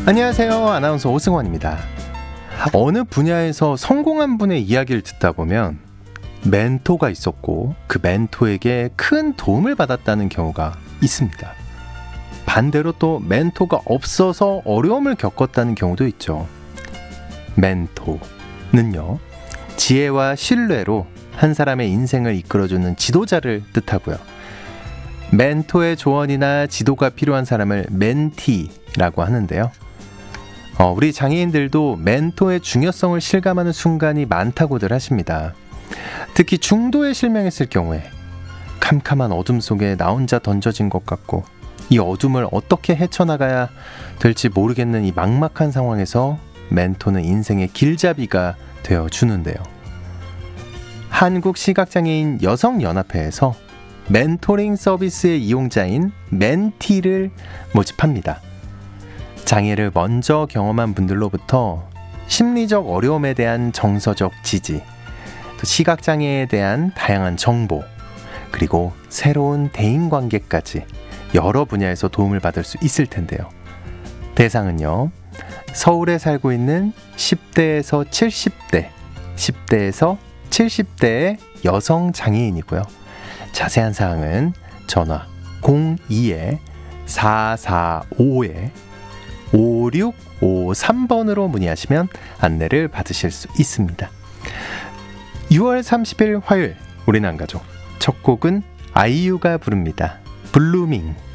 안녕하세요. 아나운서 오승원입니다. 어느 분야에서 성공한 분의 이야기를 듣다 보면 멘토가 있었고 그 멘토에게 큰 도움을 받았다는 경우가 있습니다. 반대로 또 멘토가 없어서 어려움을 겪었다는 경우도 있죠. 멘토는요, 지혜와 신뢰로 한 사람의 인생을 이끌어주는 지도자를 뜻하고요. 멘토의 조언이나 지도가 필요한 사람을 멘티라고 하는데요. 우리 장애인들도 멘토의 중요성을 실감하는 순간이 많다고들 하십니다. 특히 중도에 실명했을 경우에 캄캄한 어둠 속에 나 혼자 던져진 것 같고 이 어둠을 어떻게 헤쳐나가야 될지 모르겠는 이 막막한 상황에서 멘토는 인생의 길잡이가 되어주는데요. 한국시각장애인 여성연합회에서 멘토링 서비스의 이용자인 멘티를 모집합니다. 장애를 먼저 경험한 분들로부터 심리적 어려움에 대한 정서적 지지, 또 시각장애에 대한 다양한 정보, 그리고 새로운 대인관계까지 여러 분야에서 도움을 받을 수 있을 텐데요. 대상은요, 서울에 살고 있는 10대에서 70대, 10대에서 70대의 여성 장애인이고요. 자세한 사항은 전화 02-445-5653번으로 문의하시면 안내를 받으실 수 있습니다. 6월 30일 화요일, 우리는 한 가족. 첫 곡은 아이유가 부릅니다. 블루밍.